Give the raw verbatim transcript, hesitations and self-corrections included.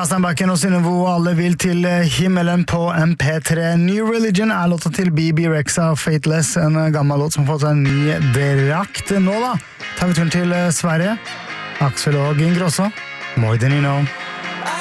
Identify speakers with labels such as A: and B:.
A: Sebastian Bakken og Synnøve Alle vil til himmelen på M P tre. New Religion er låta til B B Rexa Fateless, en gammel låt som har fått seg en ny drakt. Nå da, tar vi turen til Sverige. Axel og Ingrosso, More Than You Know.